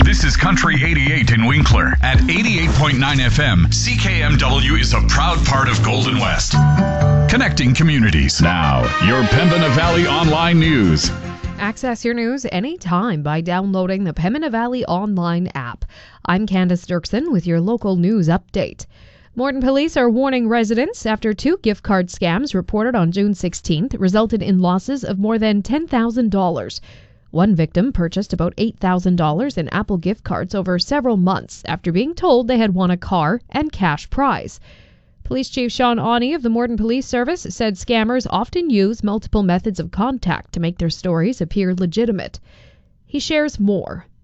This is Country 88 in Winkler. At 88.9 FM, CKMW is a proud part of Golden West. Connecting communities. Now, your Pembina Valley Online News. Access your news anytime by downloading the Pembina Valley Online app. I'm Candace Dirksen with your local news update. Morton police are warning residents after 2 gift card scams reported on June 16th resulted in losses of more than $10,000. One victim purchased about $8,000 in Apple gift cards over several months after being told they had won a car and cash prize. Police Chief Sean Awney of the Morton Police Service said scammers often use multiple methods of contact to make their stories appear legitimate. He shares more.